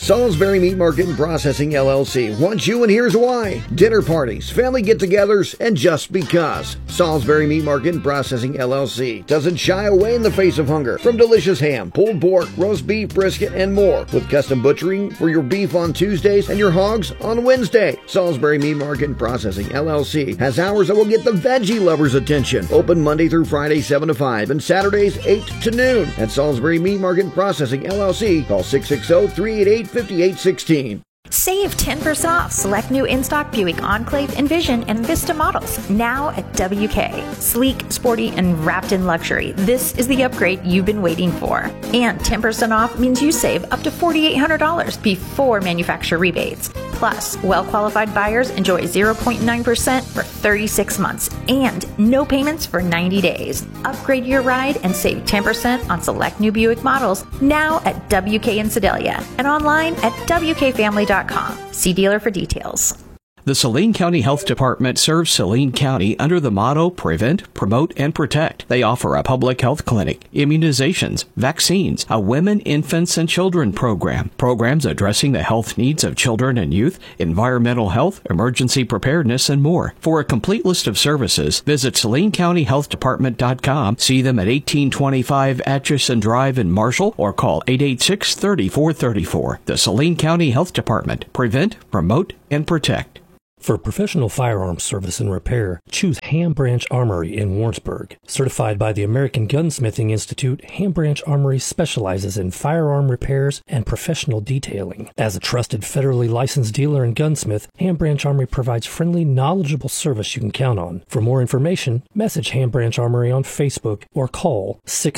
Salisbury Meat Market and Processing LLC wants you, and here's why. Dinner parties, family get-togethers, and just because. Salisbury Meat Market and Processing LLC doesn't shy away in the face of hunger from delicious ham, pulled pork, roast beef, brisket, and more, with custom butchering for your beef on Tuesdays and your hogs on Wednesday. Salisbury Meat Market and Processing LLC has hours that will get the veggie lovers' attention. Open Monday through Friday 7 to 5 and Saturdays 8 to noon. At Salisbury Meat Market and Processing LLC, call 660-388-5816. Save 10% off select new in-stock Buick Enclave, Envision, and Vista models now at WK. Sleek, sporty, and wrapped in luxury. This is the upgrade you've been waiting for. And 10% off means you save up to $4,800 before manufacturer rebates. Plus, well-qualified buyers enjoy 0.9% for 36 months and no payments for 90 days. Upgrade your ride and save 10% on select new Buick models now at WK in Sedalia and online at WKFamily.com. See dealer for details. The Saline County Health Department serves Saline County under the motto Prevent, Promote, and Protect. They offer a public health clinic, immunizations, vaccines, a women, infants, and children program, programs addressing the health needs of children and youth, environmental health, emergency preparedness, and more. For a complete list of services, visit SalineCountyHealthDepartment.com, see them at 1825 Atchison Drive in Marshall, or call 886-3434. The Saline County Health Department. Prevent, Promote, and Protect. For professional firearms service and repair, choose Ham Branch Armory in Warrensburg. Certified by the American Gunsmithing Institute, Ham Branch Armory specializes in firearm repairs and professional detailing. As a trusted federally licensed dealer and gunsmith, Ham Branch Armory provides friendly, knowledgeable service you can count on. For more information, message Ham Branch Armory on Facebook or call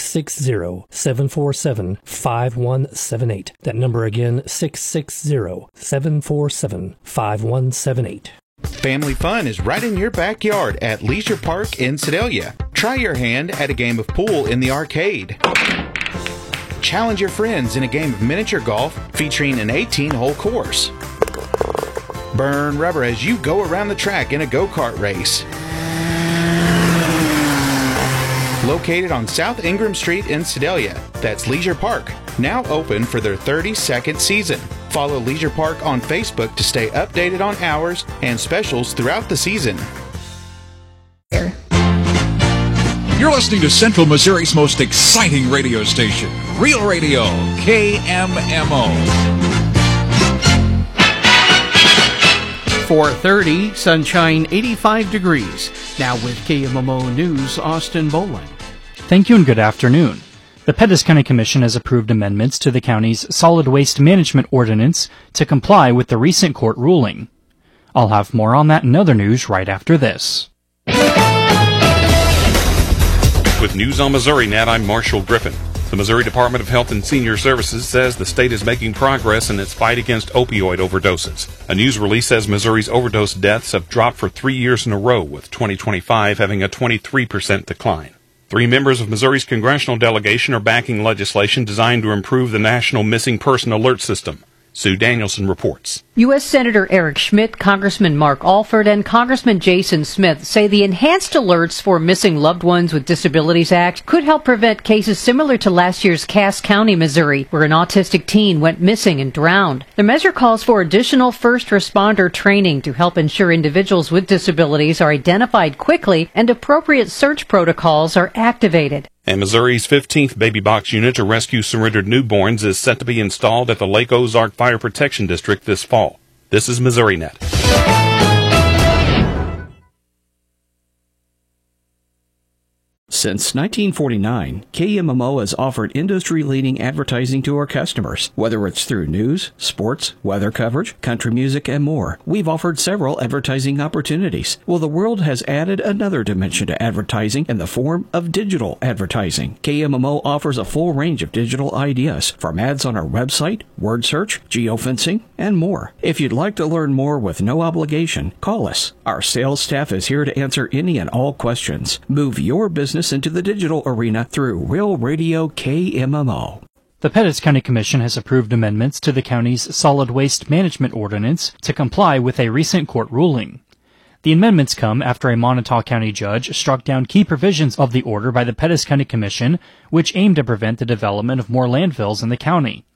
660-747-5178. That number again, 660-747-5178. Family fun is right in your backyard at Leisure Park in Sedalia. Try your hand at a game of pool in the arcade. Challenge your friends in a game of miniature golf featuring an 18-hole course. Burn rubber as you go around the track in a go-kart race. Located on South Ingram Street in Sedalia, that's Leisure Park, now open for their 32nd season. Follow Leisure Park on Facebook to stay updated on hours and specials throughout the season. You're listening to Central Missouri's most exciting radio station, Real Radio, KMMO. 4:30, sunshine, 85 degrees. Now with KMMO News, Austin Bowling. Thank you and good afternoon. The Pettis County Commission has approved amendments to the county's solid waste management ordinance to comply with the recent court ruling. I'll have more on that and other news right after this. With News on MissouriNet, I'm Marshall Griffin. The Missouri Department of Health and Senior Services says the state is making progress in its fight against opioid overdoses. A news release says Missouri's overdose deaths have dropped for 3 years in a row, with 2025 having a 23% decline. 3 members of Missouri's congressional delegation are backing legislation designed to improve the National Missing Person Alert System. Sue Danielson reports. U.S. Senator Eric Schmidt, Congressman Mark Alford, and Congressman Jason Smith say the enhanced alerts for Missing Loved Ones with Disabilities Act could help prevent cases similar to last year's Cass County, Missouri, where an autistic teen went missing and drowned. The measure calls for additional first responder training to help ensure individuals with disabilities are identified quickly and appropriate search protocols are activated. And Missouri's 15th baby box unit to rescue surrendered newborns is set to be installed at the Lake Ozark Fire Protection District this fall. This is MissouriNet. Since 1949, KMMO has offered industry-leading advertising to our customers. Whether it's through news, sports, weather coverage, country music, and more, we've offered several advertising opportunities. Well, the world has added another dimension to advertising in the form of digital advertising. KMMO offers a full range of digital ideas, from ads on our website, word search, geofencing, and more. If you'd like to learn more with no obligation, call us. Our sales staff is here to answer any and all questions. Move your business into the digital arena through Real Radio KMMO. The Pettis County Commission has approved amendments to the county's solid waste management ordinance to comply with a recent court ruling. The amendments come after a Montauk County judge struck down key provisions of the order by the Pettis County Commission, which aimed to prevent the development of more landfills in the county.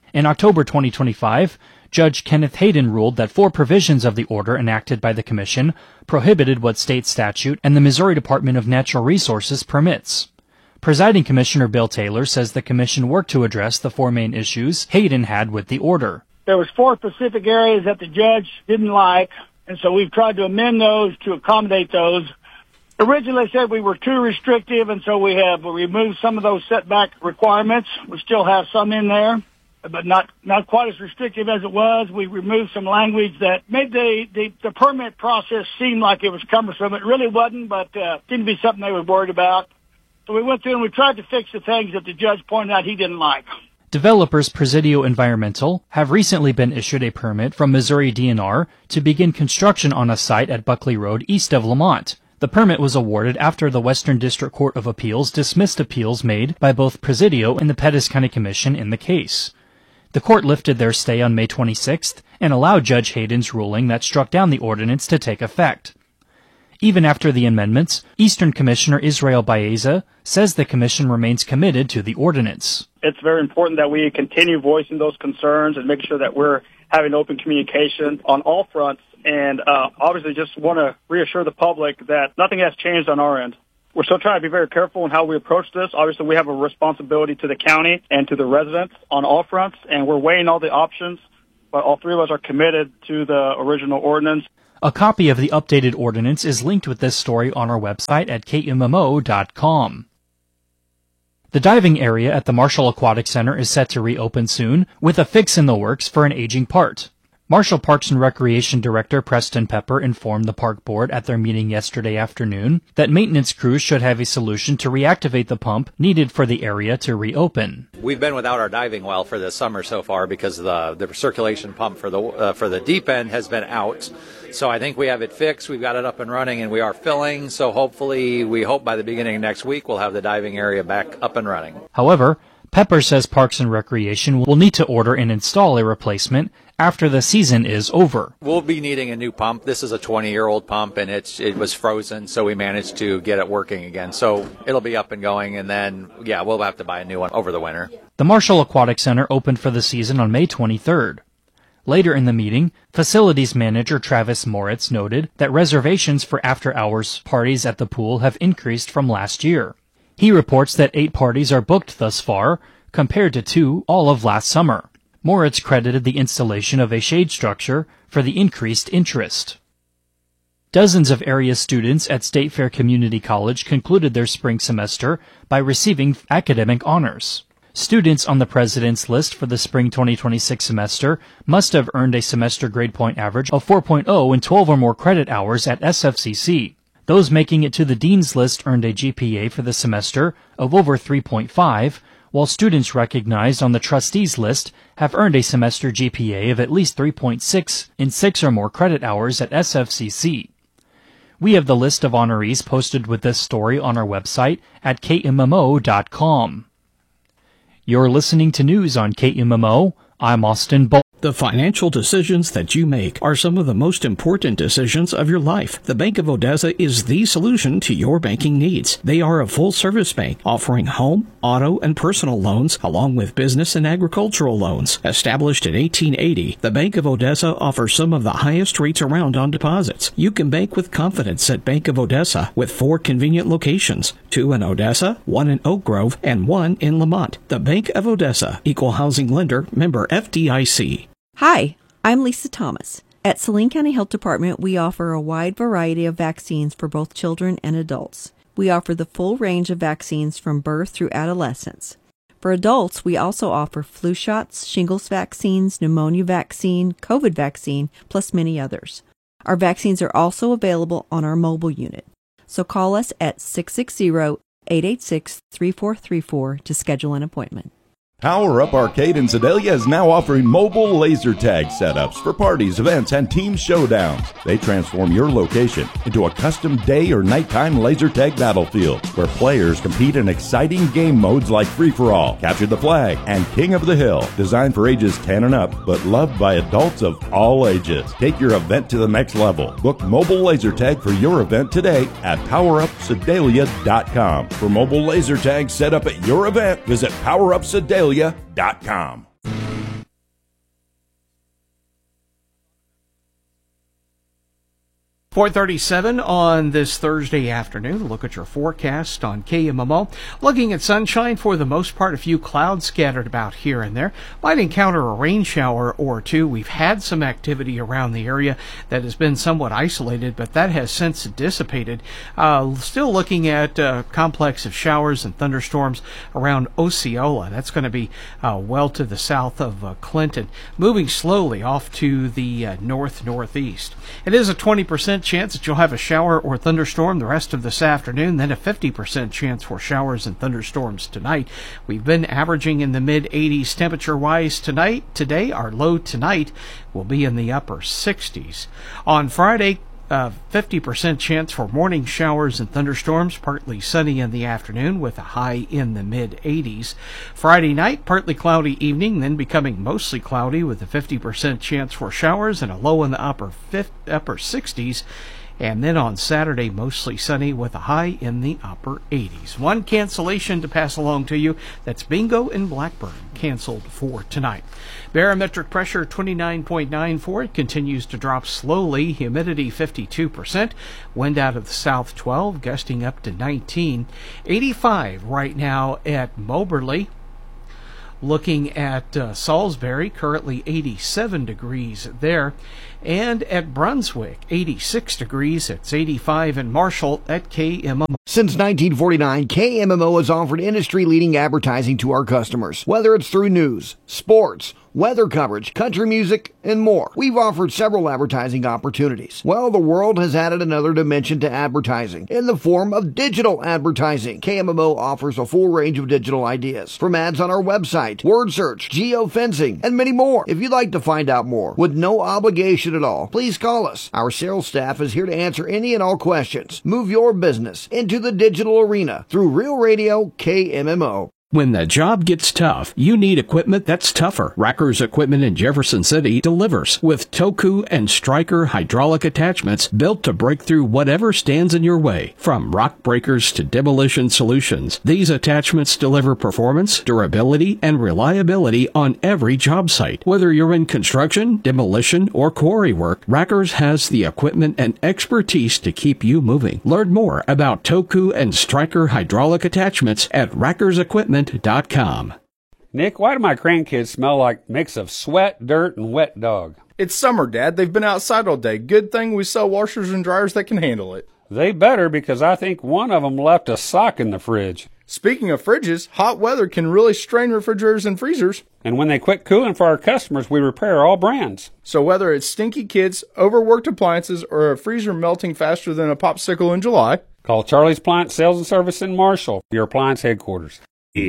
In October 2025, Judge Kenneth Hayden ruled that 4 provisions of the order enacted by the Commission prohibited what state statute and the Missouri Department of Natural Resources permits. Presiding Commissioner Bill Taylor says the Commission worked to address the 4 main issues Hayden had with the order. There was 4 specific areas that the judge didn't like, and so we've tried to amend those to accommodate those. Originally said we were too restrictive, and so we have removed some of those setback requirements. We still have some in there, but not quite as restrictive as it was. We removed some language that made the permit process seem like it was cumbersome. It really wasn't, but didn't be something they were worried about. So we went through and we tried to fix the things that the judge pointed out he didn't like. Developers Presidio Environmental have recently been issued a permit from Missouri DNR to begin construction on a site at Buckley Road east of Lamont. The permit was awarded after the Western District Court of Appeals dismissed appeals made by both Presidio and the Pettis County Commission in the case. The court lifted their stay on May 26th and allowed Judge Hayden's ruling that struck down the ordinance to take effect. Even after the amendments, Eastern Commissioner Israel Baeza says the Commission remains committed to the ordinance. It's very important that we continue voicing those concerns and make sure that we're having open communication on all fronts. And obviously just want to reassure the public that nothing has changed on our end. We're still trying to be very careful in how we approach this. Obviously, we have a responsibility to the county and to the residents on all fronts, and we're weighing all the options, but all 3 of us are committed to the original ordinance. A copy of the updated ordinance is linked with this story on our website at kmmo.com. The diving area at the Marshall Aquatic Center is set to reopen soon, with a fix in the works for an aging part. Marshall Parks and Recreation Director Preston Pepper informed the park board at their meeting yesterday afternoon that maintenance crews should have a solution to reactivate the pump needed for the area to reopen. We've been without our diving well for this summer so far because the circulation pump for the deep end has been out. So I think we have it fixed. We've got it up and running, and we are filling. So hopefully, we hope by the beginning of next week, we'll have the diving area back up and running. However, Pepper says Parks and Recreation will need to order and install a replacement after the season is over. We'll be needing a new pump. This is a 20-year-old pump, and it was frozen, so we managed to get it working again. So it'll be up and going, and then, we'll have to buy a new one over the winter. The Marshall Aquatic Center opened for the season on May 23rd. Later in the meeting, facilities manager Travis Moritz noted that reservations for after-hours parties at the pool have increased from last year. He reports that 8 parties are booked thus far, compared to 2 all of last summer. Moritz credited the installation of a shade structure for the increased interest. Dozens of area students at State Fair Community College concluded their spring semester by receiving academic honors. Students on the President's List for the spring 2026 semester must have earned a semester grade point average of 4.0 in 12 or more credit hours at SFCC. Those making it to the Dean's List earned a GPA for the semester of over 3.5, while students recognized on the Trustees List have earned a semester GPA of at least 3.6 in 6 or more credit hours at SFCC. We have the list of honorees posted with this story on our website at kmmo.com. You're listening to news on KMMO. I'm Austin Bull. The financial decisions that you make are some of the most important decisions of your life. The Bank of Odessa is the solution to your banking needs. They are a full-service bank offering home, auto, and personal loans, along with business and agricultural loans. Established in 1880, the Bank of Odessa offers some of the highest rates around on deposits. You can bank with confidence at Bank of Odessa with 4 convenient locations, 2 in Odessa, 1 in Oak Grove, and 1 in Lamont. The Bank of Odessa, Equal Housing Lender, member FDIC. Hi, I'm Lisa Thomas. At Saline County Health Department, we offer a wide variety of vaccines for both children and adults. We offer the full range of vaccines from birth through adolescence. For adults, we also offer flu shots, shingles vaccines, pneumonia vaccine, COVID vaccine, plus many others. Our vaccines are also available on our mobile unit. So call us at 660-886-3434 to schedule an appointment. Power Up Arcade in Sedalia is now offering mobile laser tag setups for parties, events, and team showdowns. They transform your location into a custom day or nighttime laser tag battlefield where players compete in exciting game modes like Free-for-All, Capture the Flag, and King of the Hill. Designed for ages 10 and up, but loved by adults of all ages. Take your event to the next level. Book mobile laser tag for your event today at PowerUpSedalia.com. For mobile laser tag set up at your event, visit PowerUpSedalia.com. 4:37 on this Thursday afternoon. Look at your forecast on KMMO. Looking at sunshine for the most part, a few clouds scattered about here and there. Might encounter a rain shower or two. We've had some activity around the area that has been somewhat isolated, but that has since dissipated. Still looking at a complex of showers and thunderstorms around Osceola. That's going to be well to the south of Clinton. Moving slowly off to the northeast. It is a 20% chance that you'll have a shower or thunderstorm the rest of this afternoon, then a 50% chance for showers and thunderstorms tonight. We've been averaging in the mid-80s temperature-wise today. Our low tonight will be in the upper 60s. On Friday, 50% chance for morning showers and thunderstorms, partly sunny in the afternoon with a high in the mid-80s. Friday night, partly cloudy evening, then becoming mostly cloudy with a 50% chance for showers and a low in the upper 60s. And then on Saturday, mostly sunny with a high in the upper 80s. One cancellation to pass along to you. That's Bingo in Blackburn, canceled for tonight. Barometric pressure 29.94. It continues to drop slowly. Humidity 52%. Wind out of the south 12, gusting up to 19. 85 right now at Moberly. Looking at Salisbury, currently 87 degrees there. And at Brunswick, 86 degrees. It's 85 in Marshall at KMMO. Since 1949, KMMO has offered industry-leading advertising to our customers. Whether it's through news, sports, weather coverage, country music, and more. We've offered several advertising opportunities. Well, the world has added another dimension to advertising in the form of digital advertising. KMMO offers a full range of digital ideas, from ads on our website, word search, geofencing, and many more. If you'd like to find out more with no obligation at all, please call us. Our sales staff is here to answer any and all questions. Move your business into the digital arena through Real Radio KMMO. When the job gets tough, you need equipment that's tougher. Racker's Equipment in Jefferson City delivers with Toku and Stryker hydraulic attachments built to break through whatever stands in your way. From rock breakers to demolition solutions, these attachments deliver performance, durability, and reliability on every job site. Whether you're in construction, demolition, or quarry work, Racker's has the equipment and expertise to keep you moving. Learn more about Toku and Stryker hydraulic attachments at rackersequipment.com. Nick, why do my grandkids smell like a mix of sweat, dirt, and wet dog? It's summer, Dad. They've been outside all day. Good thing we sell washers and dryers that can handle it. They better, because I think one of them left a sock in the fridge. Speaking of fridges, hot weather can really strain refrigerators and freezers. And when they quit cooling for our customers, we repair all brands. So whether it's stinky kids, overworked appliances, or a freezer melting faster than a popsicle in July, call Charlie's Appliance Sales and Service in Marshall, your appliance headquarters.